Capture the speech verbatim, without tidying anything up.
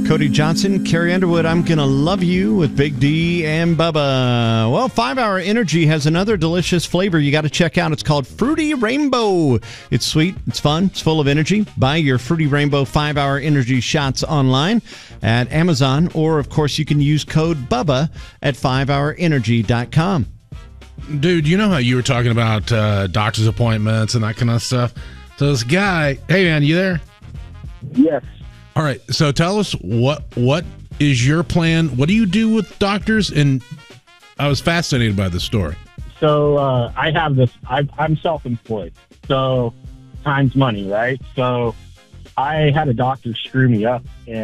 Cody Johnson, Carrie Underwood, I'm Gonna Love You with Big D and Bubba. Well, five hour Energy has another delicious flavor you got to check out. It's called Fruity Rainbow. It's sweet, it's fun, it's full of energy. Buy your Fruity Rainbow five hour Energy shots online at Amazon, or, of course, you can use code BUBBA at five hour energy dot com. Dude, you know how you were talking about uh, doctor's appointments and that kind of stuff? So this guy, hey, man, you there? Yes. All right, so tell us what what is your plan? What do you do with doctors? And I was fascinated by this story. So uh, I have this, I, I'm self-employed, so time's money, right? So I had a doctor screw me up, and